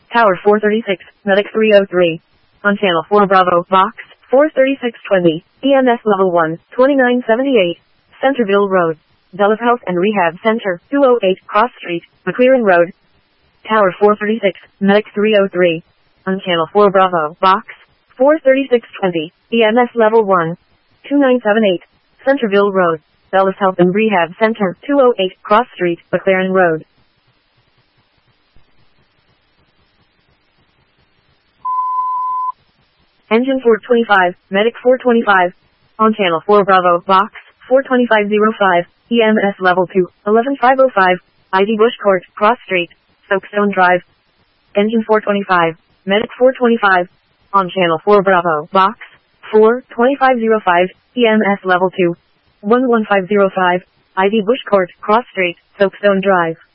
Tower 436, Medic 303. On Channel 4 Bravo, Box 43620, EMS Level 1, 2978, Centerville Road, Dulles Health and Rehab Center, 208 Cross Street, McLaren Road. Tower 436, Medic 303. On Channel 4 Bravo, Box 43620, EMS Level 1, 2978, Centerville Road, Dulles Health and Rehab Center, 208 Cross Street, McLaren Road. Engine 425, Medic 425. On Channel 4 Bravo, Box 42505, EMS Level 2, 11505, ID Bush Court, Cross Street, Soapstone Drive. Engine 425, Medic 425. On Channel 4 Bravo, Box 42505, EMS Level 2, 11505, ID Bush Court, Cross Street, Soapstone Drive.